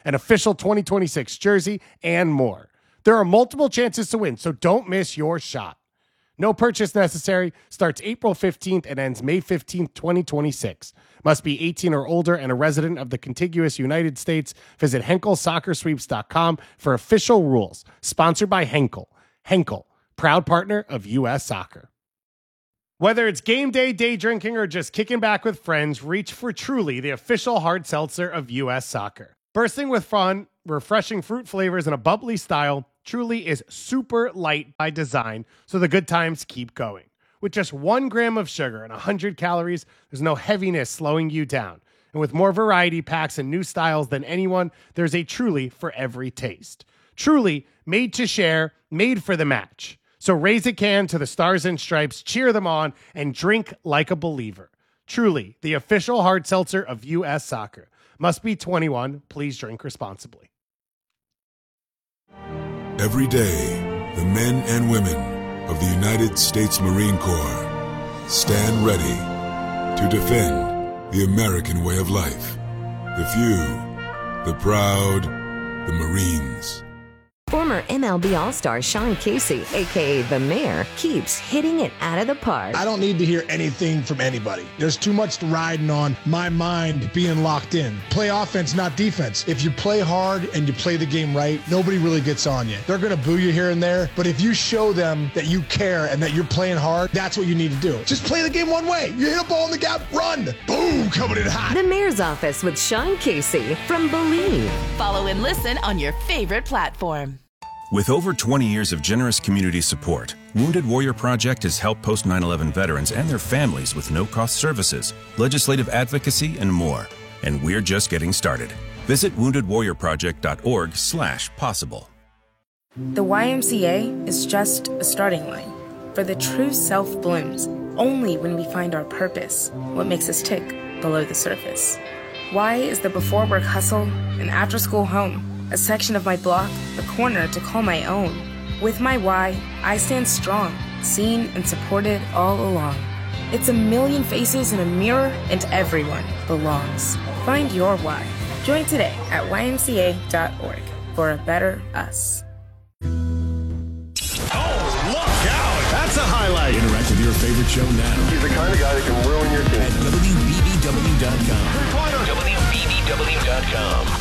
an official twenty twenty-six jersey, and more. There are multiple chances to win, so don't miss your shot. No purchase necessary. Starts April fifteenth and ends May fifteenth, twenty twenty-six. Must be eighteen or older and a resident of the contiguous United States. Visit Henkel Soccer Sweeps dot com for official rules. Sponsored by Henkel. Henkel, proud partner of U S Soccer. Whether it's game day, day drinking, or just kicking back with friends, reach for Truly, the official hard seltzer of U S Soccer. Bursting with fun, refreshing fruit flavors, and a bubbly style, Truly is super light by design, so the good times keep going. With just one gram of sugar and one hundred calories, there's no heaviness slowing you down. And with more variety packs and new styles than anyone, there's a Truly for every taste. Truly, made to share, made for the match. So raise a can to the Stars and Stripes, cheer them on, and drink like a believer. Truly, the official hard seltzer of U S Soccer. Must be twenty-one. Please drink responsibly. Every day, the men and women of the United States Marine Corps stand ready to defend the American way of life. The few, the proud, the Marines. Former M L B All-Star Sean Casey, a k a. The Mayor, keeps hitting it out of the park. I don't need to hear anything from anybody. There's too much riding on my mind being locked in. Play offense, not defense. If you play hard and you play the game right, nobody really gets on you. They're going to boo you here and there, but if you show them that you care and that you're playing hard, that's what you need to do. Just play the game one way. You hit a ball in the gap, run. Boom, coming in hot. The Mayor's Office with Sean Casey from Believe. Follow and listen on your favorite platform. With over twenty years of generous community support, Wounded Warrior Project has helped post nine eleven veterans and their families with no-cost services, legislative advocacy, and more. And we're just getting started. Visit wounded warrior project dot org slash possible. The Y M C A is just a starting line, for the true self blooms only when we find our purpose, what makes us tick below the surface. Y is the before work hustle and after school home, a section of my block, a corner to call my own. With my Y, I stand strong, seen and supported all along. It's a million faces in a mirror, and everyone belongs. Find your Y. Join today at y m c a dot org for a better us. Oh, look out! That's a highlight. Interact with your favorite show now. He's the kind of guy that can ruin your team. At W B B W dot com. W B B W dot com.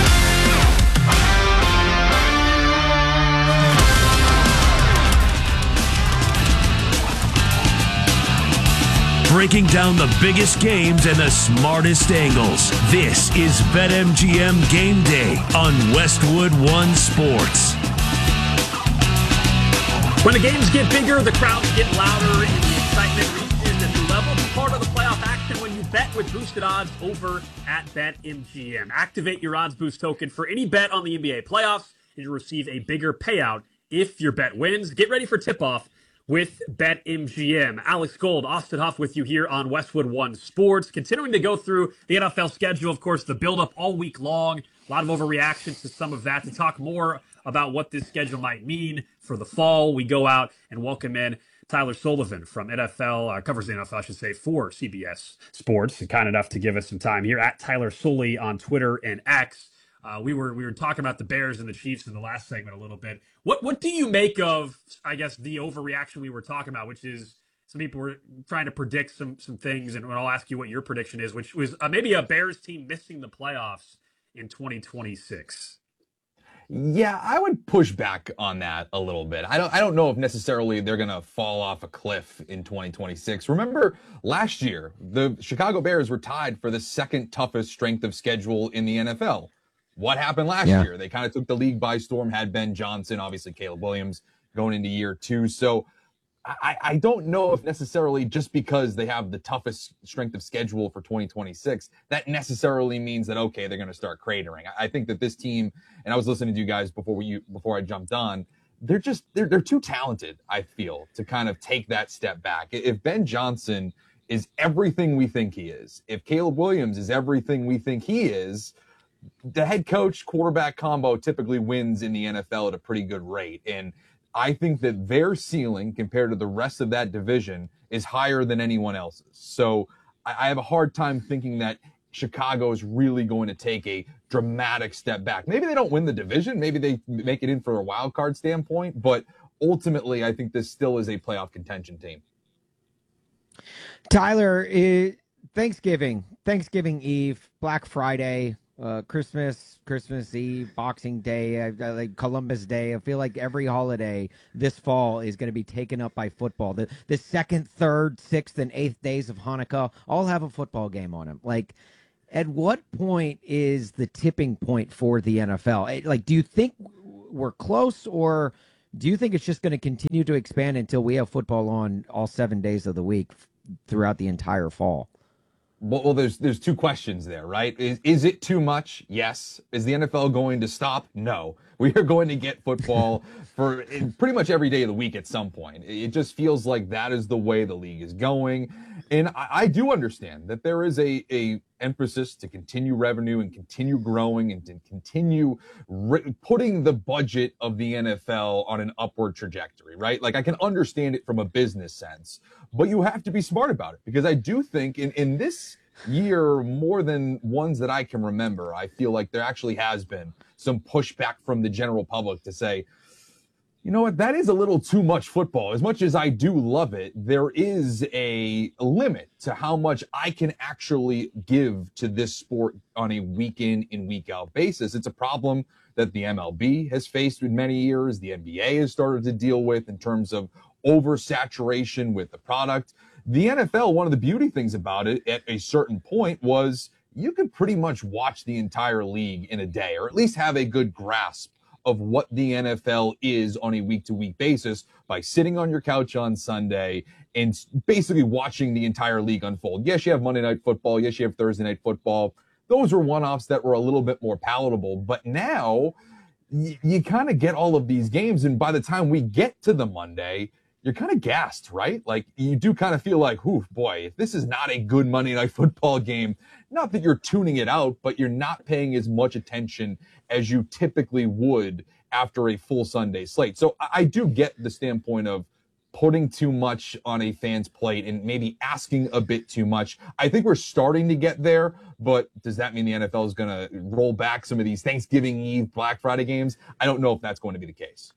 Breaking down the biggest games and the smartest angles. This is BetMGM Game Day on Westwood One Sports. When the games get bigger, the crowds get louder, and the excitement reaches a new level. It's part of the playoff action when you bet with boosted odds over at BetMGM. Activate your odds boost token for any bet on the N B A playoffs, and you'll receive a bigger payout if your bet wins. Get ready for tip-off with BetMGM. Alex Gold, Austin Huff with you here on Westwood One Sports. Continuing to go through the N F L schedule, of course, the build-up all week long. A lot of overreactions to some of that. To talk more about what this schedule might mean for the fall, we go out and welcome in Tyler Sullivan from N F L, uh, covers the N F L, I should say, for C B S Sports. And kind enough to give us some time here at Tyler Sully on Twitter and X. Uh, we were we were talking about the Bears and the Chiefs in the last segment a little bit. What what do you make of, I guess, the overreaction we were talking about, which is some people were trying to predict some some things, and I'll ask you what your prediction is, which was uh, maybe a Bears team missing the playoffs in twenty twenty-six. Yeah, I would push back on that a little bit. I don't I don't know if necessarily they're going to fall off a cliff in twenty twenty-six. Remember last year, the Chicago Bears were tied for the second toughest strength of schedule in the N F L. What happened last yeah. year? They kind of took the league by storm, had Ben Johnson, obviously Caleb Williams going into year two. So I, I don't know if necessarily just because they have the toughest strength of schedule for twenty twenty-six, that necessarily means that, okay, they're going to start cratering. I, I think that this team, and I was listening to you guys before we, before I jumped on, they're just, they're, they're too talented, I feel, to kind of take that step back. If Ben Johnson is everything we think he is, if Caleb Williams is everything we think he is, the head coach quarterback combo typically wins in the N F L at a pretty good rate. And I think that their ceiling compared to the rest of that division is higher than anyone else's. So I have a hard time thinking that Chicago is really going to take a dramatic step back. Maybe they don't win the division. Maybe they make it in for a wild card standpoint. But ultimately, I think this still is a playoff contention team. Tyler, is Thanksgiving, Thanksgiving Eve, Black Friday, uh, Christmas, Christmas Eve, Boxing Day, uh, like Columbus Day. I feel like every holiday this fall is going to be taken up by football. The the second, third, sixth, and eighth days of Hanukkah all have a football game on them. Like, at what point is the tipping point for the N F L? Like, do you think we're close, or do you think it's just going to continue to expand until we have football on all seven days of the week throughout the entire fall? Well, well, there's there's two questions there, right? Is is it too much? Yes. Is the N F L going to stop? No. We are going to get football for pretty much every day of the week at some point. It just feels like that is the way the league is going. And I, I do understand that there is a, a emphasis to continue revenue and continue growing and to continue re- putting the budget of the N F L on an upward trajectory, right? Like, I can understand it from a business sense, but you have to be smart about it, because I do think in, in this year, more than ones that I can remember, I feel like there actually has been some pushback from the general public to say, you know what, that is a little too much football. As much as I do love it, there is a limit to how much I can actually give to this sport on a week in and week out basis. It's a problem that the M L B has faced in many years. The N B A has started to deal with in terms of oversaturation with the product. The N F L, one of the beauty things about it at a certain point was you could pretty much watch the entire league in a day, or at least have a good grasp of what the N F L is on a week-to-week basis by sitting on your couch on Sunday and basically watching the entire league unfold. Yes, you have Monday Night Football. Yes, you have Thursday Night Football. Those were one-offs that were a little bit more palatable. But now y- you kind of get all of these games, and by the time we get to the Monday, you're kind of gassed, right? Like, you do kind of feel like, ooh, boy, if this is not a good Monday Night Football game, not that you're tuning it out, but you're not paying as much attention as you typically would after a full Sunday slate. So I do get the standpoint of putting too much on a fan's plate and maybe asking a bit too much. I think we're starting to get there, but does that mean the N F L is going to roll back some of these Thanksgiving Eve, Black Friday games? I don't know if that's going to be the case.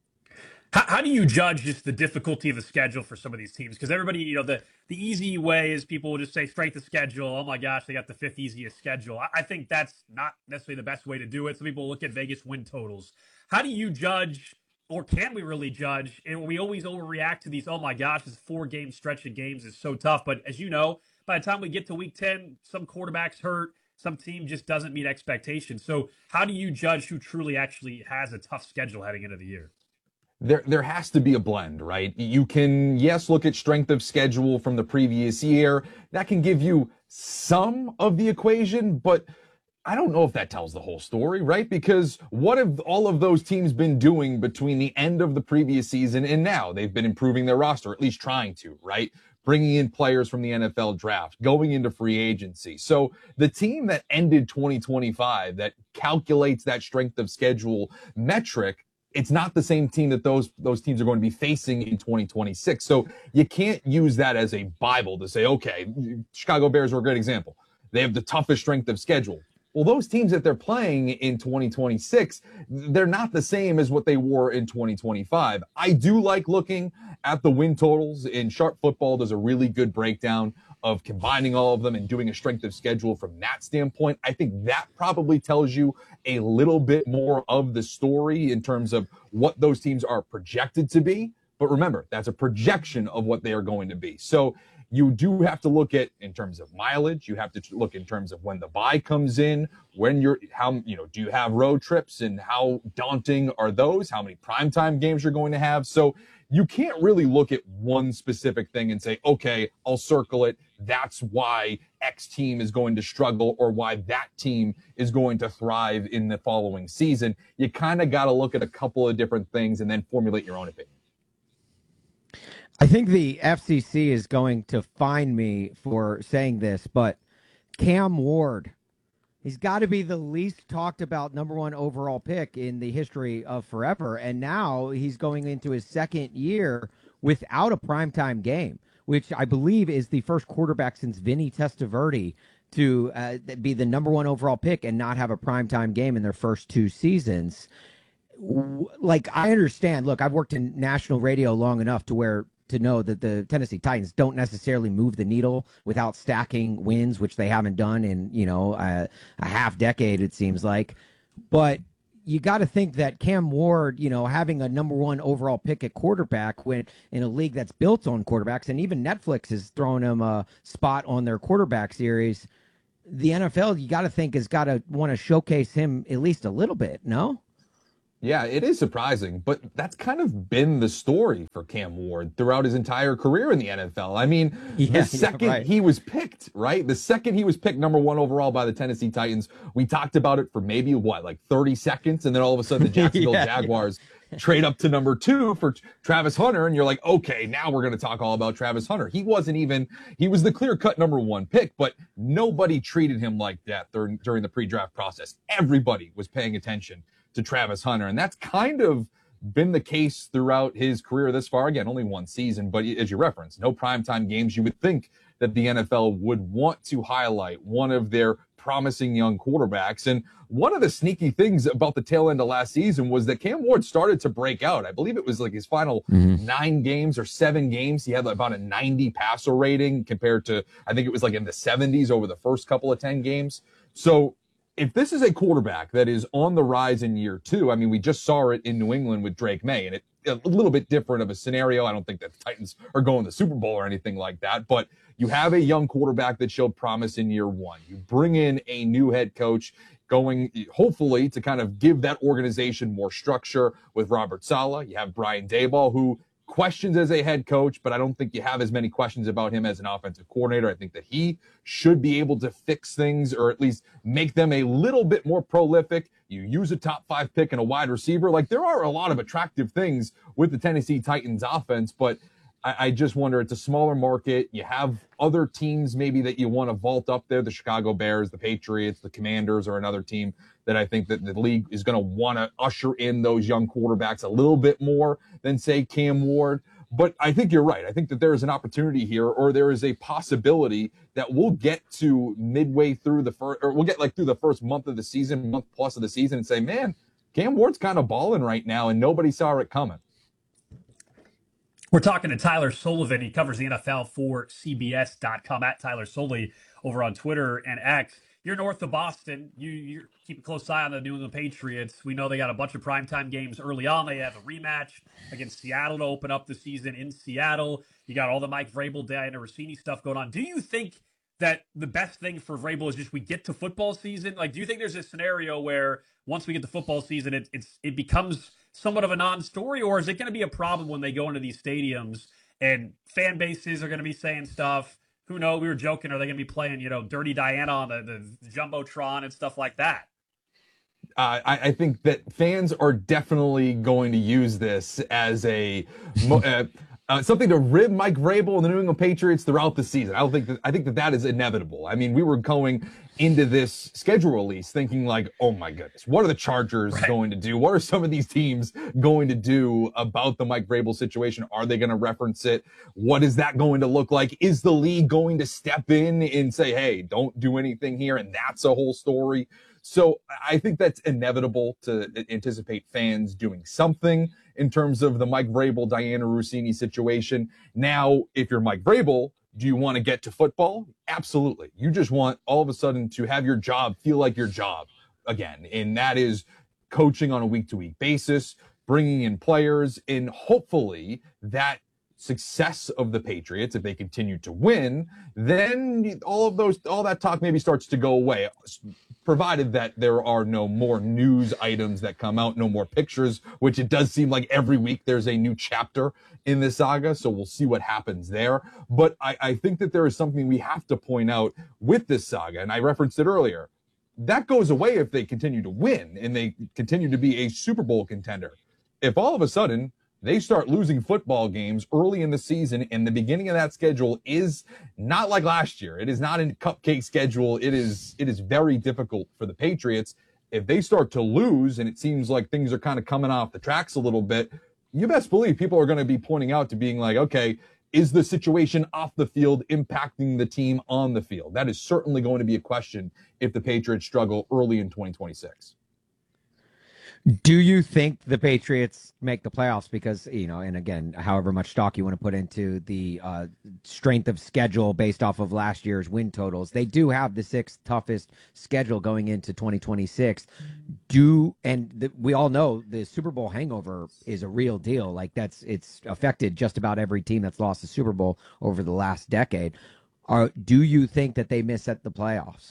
How, how do you judge just the difficulty of the schedule for some of these teams? Because everybody, you know, the, the easy way is people will just say strength of schedule. Oh my gosh, they got the fifth easiest schedule. I, I think that's not necessarily the best way to do it. Some people look at Vegas win totals. How do you judge, or can we really judge? And we always overreact to these, oh my gosh, this four game stretch of games is so tough. But as you know, by the time we get to week ten, some quarterbacks hurt. Some team just doesn't meet expectations. So how do you judge who truly actually has a tough schedule heading into the year? There, there has to be a blend, right? You can, yes, look at strength of schedule from the previous year. That can give you some of the equation, but I don't know if that tells the whole story, right? Because what have all of those teams been doing between the end of the previous season and now? They've been improving their roster, at least trying to, right? Bringing in players from the N F L draft, going into free agency. So the team that ended twenty twenty-five, that calculates that strength of schedule metric, it's not the same team that those those teams are going to be facing in twenty twenty-six. So you can't use that as a Bible to say, okay, Chicago Bears are a great example. They have the toughest strength of schedule. Well, those teams that they're playing in twenty twenty-six, they're not the same as what they were in twenty twenty-five. I do like looking at the win totals. In Sharp Football, there's a really good breakdown of combining all of them and doing a strength of schedule from that standpoint. I think that probably tells you a little bit more of the story in terms of what those teams are projected to be. But remember, that's a projection of what they are going to be. So you do have to look at in terms of mileage. You have to look in terms of when the bye comes in, when you're, how, you know, do you have road trips and how daunting are those? How many primetime games you're going to have? So you can't really look at one specific thing and say, okay, I'll circle it. That's why X team is going to struggle or why that team is going to thrive in the following season. You kind of got to look at a couple of different things and then formulate your own opinion. I think the F C C is going to fine me for saying this, but Cam Ward, he's got to be the least talked about number one overall pick in the history of forever. And now he's going into his second year without a primetime game, which I believe is the first quarterback since Vinny Testaverde to uh, be the number one overall pick and not have a primetime game in their first two seasons. Like, I understand. Look, I've worked in national radio long enough to where to know that the Tennessee Titans don't necessarily move the needle without stacking wins, which they haven't done in, you know, a, a half decade, it seems like. But you got to think that Cam Ward, you know, having a number one overall pick at quarterback when in a league that's built on quarterbacks, and even Netflix is throwing him a spot on their quarterback series. The N F L, you got to think, has got to want to showcase him at least a little bit, no? Yeah, it is surprising, but that's kind of been the story for Cam Ward throughout his entire career in the N F L. I mean, yeah, the second yeah, right. he was picked, right? The second he was picked number one overall by the Tennessee Titans, we talked about it for maybe, what, like thirty seconds? And then all of a sudden the Jacksonville yeah, Jaguars yeah. trade up to number two for Travis Hunter. And you're like, okay, now we're going to talk all about Travis Hunter. He wasn't even, he was the clear-cut number one pick, but nobody treated him like that during, during the pre-draft process. Everybody was paying attention to Travis Hunter. And that's kind of been the case throughout his career this far. Again, only one season, but as you referenced, no primetime games. You would think that the N F L would want to highlight one of their promising young quarterbacks. And one of the sneaky things about the tail end of last season was that Cam Ward started to break out. I believe it was like his final mm-hmm. nine games or seven games. He had about a ninety passer rating compared to, I think it was like in the seventies over the first couple of ten games. So if this is a quarterback that is on the rise in year two, I mean, we just saw it in New England with Drake May, and it a little bit different of a scenario. I don't think that the Titans are going to the Super Bowl or anything like that, but you have a young quarterback that showed promise in year one. You bring in a new head coach going, hopefully, to kind of give that organization more structure with Robert Saleh. You have Brian Daboll, who questions as a head coach, but I don't think you have as many questions about him as an offensive coordinator. I think that he should be able to fix things or at least make them a little bit more prolific. You use a top five pick and a wide receiver. Like, there are a lot of attractive things with the Tennessee Titans offense, but I, I just wonder, it's a smaller market. You have other teams maybe that you want to vault up there. The Chicago Bears, the Patriots, the Commanders are another team that I think that the league is going to want to usher in those young quarterbacks a little bit more than, say, Cam Ward. But I think you're right. I think that there is an opportunity here, or there is a possibility that we'll get to midway through the first, or we'll get like through the first month of the season, month plus of the season, and say, man, Cam Ward's kind of balling right now, and nobody saw it coming. We're talking to Tyler Sullivan. He covers the N F L for C B S dot com, at Tyler Sully over on Twitter and X. You're north of Boston. You you keep a close eye on the New England Patriots. We know they got a bunch of primetime games early on. They have a rematch against Seattle to open up the season in Seattle. You got all the Mike Vrabel, Diana Rossini stuff going on. Do you think that the best thing for Vrabel is just we get to football season? Like, do you think there's a scenario where once we get to football season, it, it's it becomes somewhat of a non-story, or is it going to be a problem when they go into these stadiums and fan bases are going to be saying stuff? Who knows? We were joking. Are they going to be playing, you know, Dirty Diana on the, the Jumbotron and stuff like that? Uh, I, I think that fans are definitely going to use this as a uh, uh, something to rib Mike Vrabel and the New England Patriots throughout the season. I don't think that I think that that is inevitable. I mean, we were going into this schedule release thinking like, oh my goodness, what are the Chargers right. going to do? What are some of these teams going to do about the Mike Vrabel situation? Are they going to reference it? What is that going to look like? Is the league going to step in and say, hey, don't do anything here? And that's a whole story. So I think that's inevitable to anticipate fans doing something in terms of the Mike Vrabel, Diana Rossini situation. Now, if you're Mike Vrabel, do you want to get to football? Absolutely. You just want all of a sudden to have your job feel like your job again. And that is coaching on a week-to-week basis, bringing in players, and hopefully that success of the Patriots, if they continue to win, then all of those, all that talk maybe starts to go away, provided that there are no more news items that come out, no more pictures, which it does seem like every week there's a new chapter in this saga. So we'll see what happens there. But I, I think that there is something we have to point out with this saga, and I referenced it earlier. That goes away if they continue to win and they continue to be a Super Bowl contender. If all of a sudden they start losing football games early in the season, and the beginning of that schedule is not like last year. It is not a cupcake schedule. It is it is very difficult for the Patriots. If they start to lose, and it seems like things are kind of coming off the tracks a little bit, you best believe people are going to be pointing out to being like, okay, is the situation off the field impacting the team on the field? That is certainly going to be a question if the Patriots struggle early in twenty twenty-six. Do you think the Patriots make the playoffs? Because, you know, and again, however much stock you want to put into the uh, strength of schedule based off of last year's win totals, they do have the sixth toughest schedule going into twenty twenty-six. Do and the, we all know the Super Bowl hangover is a real deal. Like that's it's affected just about every team that's lost the Super Bowl over the last decade. Are do you think that they miss at the playoffs?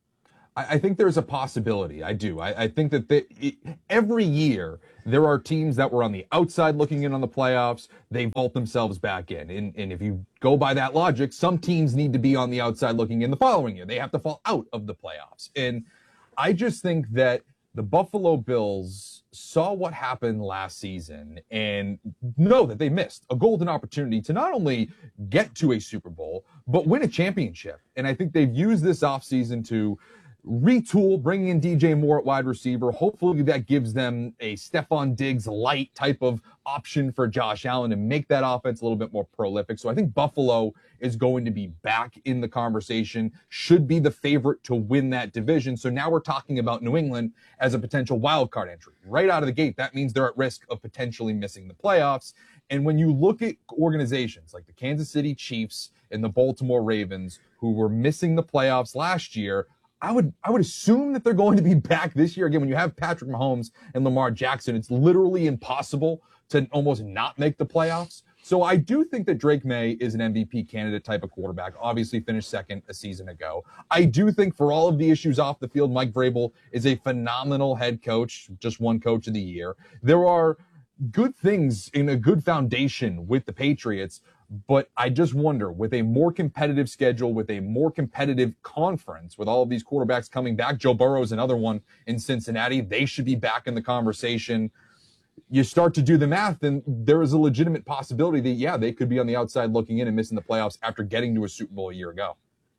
I think there's a possibility. I do. I, I think that they, it, every year there are teams that were on the outside looking in on the playoffs. They vault themselves back in. And, and if you go by that logic, some teams need to be on the outside looking in the following year. They have to fall out of the playoffs. And I just think that the Buffalo Bills saw what happened last season and know that they missed a golden opportunity to not only get to a Super Bowl, but win a championship. And I think they've used this offseason to retool, bringing in D J Moore at wide receiver. Hopefully that gives them a Stephon Diggs light type of option for Josh Allen and make that offense a little bit more prolific. So I think Buffalo is going to be back in the conversation, should be the favorite to win that division. So now we're talking about New England as a potential wild card entry. Right out of the gate, that means they're at risk of potentially missing the playoffs. And when you look at organizations like the Kansas City Chiefs and the Baltimore Ravens, who were missing the playoffs last year, I would I would assume that they're going to be back this year. Again, when you have Patrick Mahomes and Lamar Jackson, it's literally impossible to almost not make the playoffs. So I do think that Drake May is an M V P candidate type of quarterback, obviously finished second a season ago. I do think for all of the issues off the field, Mike Vrabel is a phenomenal head coach, just one coach of the year. There are good things in a good foundation with the Patriots, but I just wonder, with a more competitive schedule, with a more competitive conference, with all of these quarterbacks coming back, Joe Burrow is another one in Cincinnati. They should be back in the conversation. You start to do the math, and there is a legitimate possibility that, yeah, they could be on the outside looking in and missing the playoffs after getting to a Super Bowl a year ago.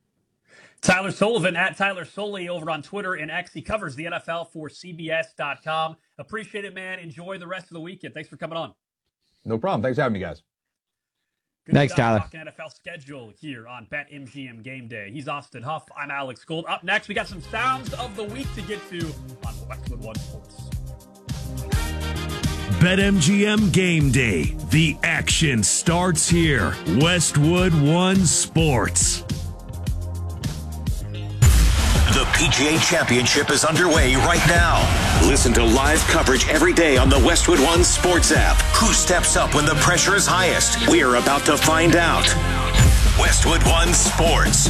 Tyler Sullivan at Tyler Soley over on Twitter and X. He covers the N F L for C B S dot com. Appreciate it, man. Enjoy the rest of the weekend. Thanks for coming on. No problem. Thanks for having me, guys. Good Thanks, Tyler. Talking N F L schedule here on BetMGM Game Day. He's Austin Huff. I'm Alex Gold. Up next, we got some sounds of the week to get to on Westwood One Sports. BetMGM Game Day. The action starts here. Westwood One Sports. The P G A Championship is underway right now. Listen to live coverage every day on the Westwood One Sports app. Who steps up when the pressure is highest? We're about to find out. Westwood One Sports.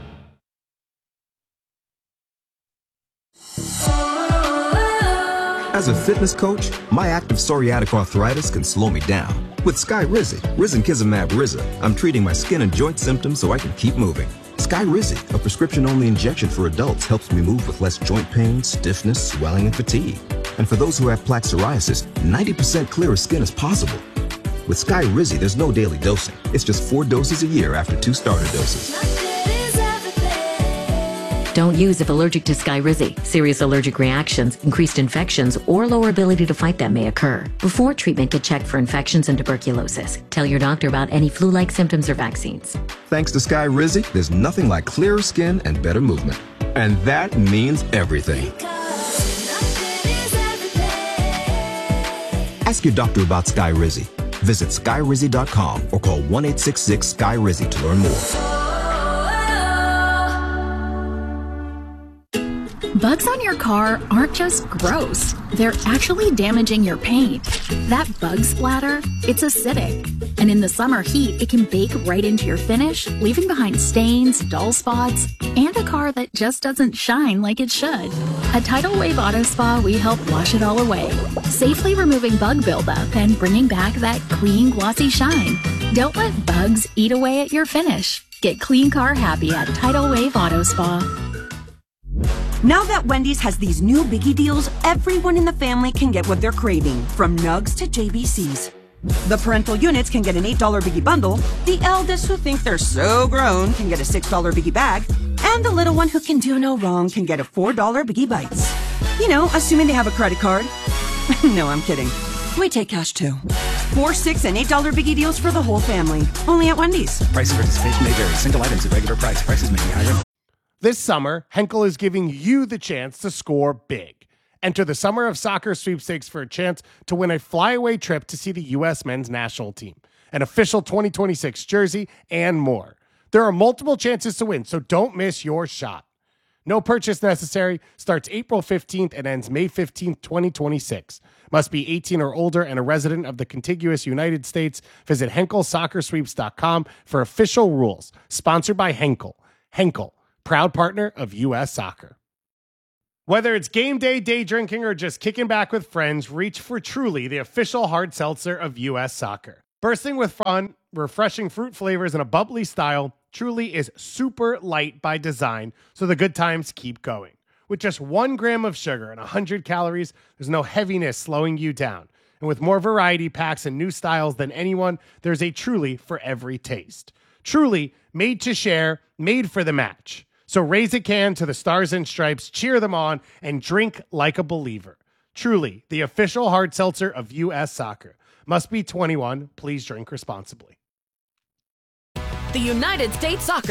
As a fitness coach, my active psoriatic arthritis can slow me down. With Skyrizi, Risankizumab Rizza, I'm treating my skin and joint symptoms so I can keep moving. Skyrizi, a prescription-only injection for adults, helps me move with less joint pain, stiffness, swelling, and fatigue. And for those who have plaque psoriasis, ninety percent clearer skin is possible. With Skyrizi, there's no daily dosing. It's just four doses a year after two starter doses. Don't use if allergic to Skyrizi. Serious allergic reactions, increased infections, or lower ability to fight them may occur. Before treatment, get checked for infections and tuberculosis. Tell your doctor about any flu-like symptoms or vaccines. Thanks to Skyrizi, there's nothing like clearer skin and better movement. And that means everything. Ask your doctor about Skyrizi. Visit Skyrizi dot com or call one eight six six Sky Rizi to learn more. Bugs on your car aren't just gross. They're actually damaging your paint. That bug splatter, it's acidic. And in the summer heat, it can bake right into your finish, leaving behind stains, dull spots, and a car that just doesn't shine like it should. At Tidal Wave Auto Spa, we help wash it all away, safely removing bug buildup and bringing back that clean, glossy shine. Don't let bugs eat away at your finish. Get clean car happy at Tidal Wave Auto Spa. Now that Wendy's has these new biggie deals, everyone in the family can get what they're craving, from nugs to J B Cs. The parental units can get an eight dollar biggie bundle, the eldest who think they're so grown can get a six dollar biggie bag, and the little one who can do no wrong can get a four dollar biggie bites. You know, assuming they have a credit card. No, I'm kidding. We take cash too. Four, six, and eight dollar biggie deals for the whole family. Only at Wendy's. Price and participation may vary. Single items at regular price. Prices may be higher. This summer, Henkel is giving you the chance to score big. Enter the Summer of Soccer sweepstakes for a chance to win a flyaway trip to see the U S men's national team, an official twenty twenty-six jersey, and more. There are multiple chances to win, so don't miss your shot. No purchase necessary. Starts April fifteenth and ends May fifteenth, twenty twenty-six. Must be eighteen or older and a resident of the contiguous United States. Visit henkel soccer sweeps dot com for official rules. Sponsored by Henkel. Henkel, proud partner of U S Soccer. Whether it's game day, day drinking, or just kicking back with friends, reach for Truly, the official hard seltzer of U S Soccer. Bursting with fun, refreshing fruit flavors, and a bubbly style, Truly is super light by design, so the good times keep going. With just one gram of sugar and one hundred calories, there's no heaviness slowing you down. And with more variety packs and new styles than anyone, there's a Truly for every taste. Truly, made to share, made for the match. So raise a can to the Stars and Stripes, cheer them on, and drink like a believer. Truly, the official hard seltzer of U S Soccer. Must be twenty-one. Please drink responsibly. The United States Soccer